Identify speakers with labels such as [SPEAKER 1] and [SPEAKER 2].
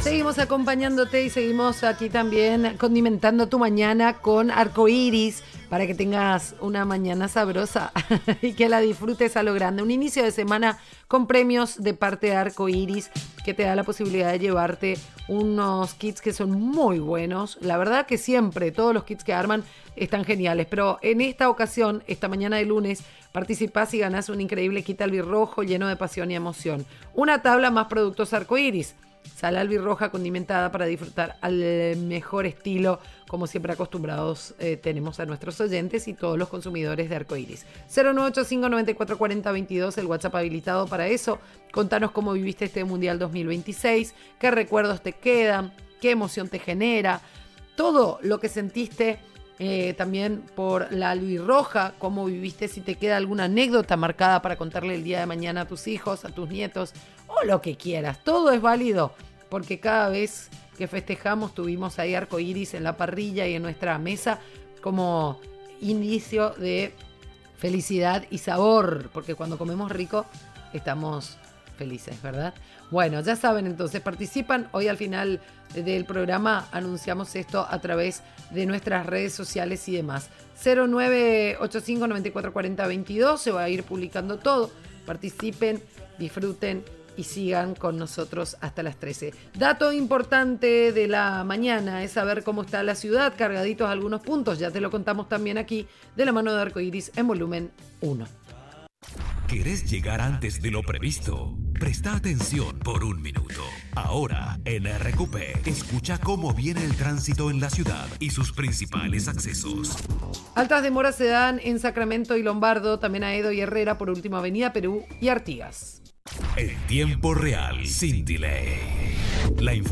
[SPEAKER 1] Seguimos acompañándote y seguimos aquí también condimentando tu mañana con arcoíris para que tengas una mañana sabrosa y que la disfrutes a lo grande. Un inicio de semana con premios de parte de Arcoíris que te da la posibilidad de llevarte unos kits que son muy buenos. La verdad que siempre todos los kits que arman están geniales, pero en esta ocasión, esta mañana de lunes, participás y ganás un increíble kit albirrojo lleno de pasión y emoción. Una tabla más productos Arcoíris. Sal albirroja condimentada para disfrutar al mejor estilo, como siempre acostumbrados tenemos a nuestros oyentes y todos los consumidores de Arcoíris. 0985-9440-22, el WhatsApp habilitado para eso. Contanos cómo viviste este Mundial 2026, qué recuerdos te quedan, qué emoción te genera, todo lo que sentiste también por la albirroja, cómo viviste, si te queda alguna anécdota marcada para contarle el día de mañana a tus hijos, a tus nietos, o lo que quieras. Todo es válido, porque cada vez que festejamos tuvimos ahí arcoíris en la parrilla y en nuestra mesa como indicio de felicidad y sabor, porque cuando comemos rico estamos felices, ¿verdad? Bueno, ya saben, entonces participan. Hoy al final del programa anunciamos esto a través de nuestras redes sociales y demás. 0985-9440-22, se va a ir publicando todo. Participen, disfruten y sigan con nosotros hasta las 13. Dato importante de la mañana es saber cómo está la ciudad, cargaditos algunos puntos, ya te lo contamos también aquí, de la mano de Arcoíris en volumen 1.
[SPEAKER 2] ¿Querés llegar antes de lo previsto? Presta atención por un minuto. Ahora, en RQP, escucha cómo viene el tránsito en la ciudad y sus principales accesos.
[SPEAKER 1] Altas demoras se dan en Sacramento y Lombardo, también Aedo y Herrera, por último Avenida Perú y Artigas.
[SPEAKER 2] En tiempo real, sin delay. La